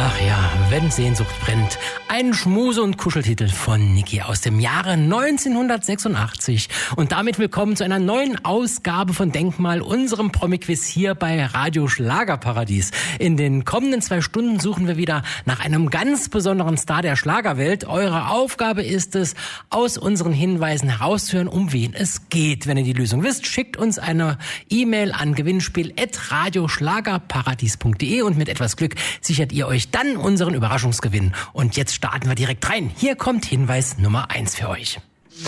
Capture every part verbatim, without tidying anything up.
Ach ja, wenn Sehnsucht brennt. Ein Schmuse- und Kuscheltitel von Niki aus dem Jahre neunzehnhundertsechsundachtzig. Und damit willkommen zu einer neuen Ausgabe von Denkmal, unserem Promi-Quiz hier bei Radio Schlagerparadies. In den kommenden zwei Stunden suchen wir wieder nach einem ganz besonderen Star der Schlagerwelt. Eure Aufgabe ist es, aus unseren Hinweisen herauszuhören, um wen es geht. Wenn ihr die Lösung wisst, schickt uns eine E-Mail an gewinnspiel at radioschlagerparadies punkt de und mit etwas Glück sichert ihr euch dann unseren Überraschungsgewinn. Und jetzt starten wir direkt rein. Hier kommt Hinweis Nummer eins für euch.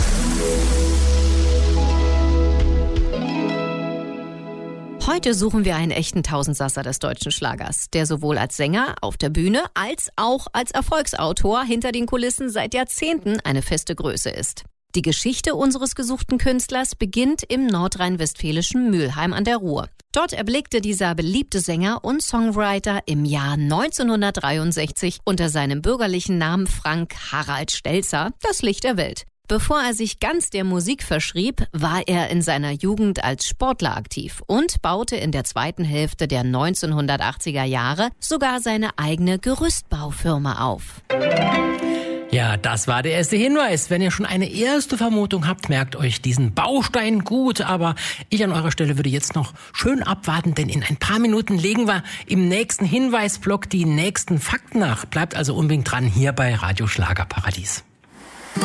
Heute suchen wir einen echten Tausendsasser des deutschen Schlagers, der sowohl als Sänger auf der Bühne als auch als Erfolgsautor hinter den Kulissen seit Jahrzehnten eine feste Größe ist. Die Geschichte unseres gesuchten Künstlers beginnt im nordrhein-westfälischen Mülheim an der Ruhr. Dort erblickte dieser beliebte Sänger und Songwriter im Jahr neunzehnhundertdreiundsechzig unter seinem bürgerlichen Namen Frank Harald Stelzer das Licht der Welt. Bevor er sich ganz der Musik verschrieb, war er in seiner Jugend als Sportler aktiv und baute in der zweiten Hälfte der neunzehnhundertachtziger Jahre sogar seine eigene Gerüstbaufirma auf. Ja, das war der erste Hinweis. Wenn ihr schon eine erste Vermutung habt, merkt euch diesen Baustein gut. Aber ich an eurer Stelle würde jetzt noch schön abwarten, denn in ein paar Minuten legen wir im nächsten Hinweisblock die nächsten Fakten nach. Bleibt also unbedingt dran hier bei Radio Schlagerparadies.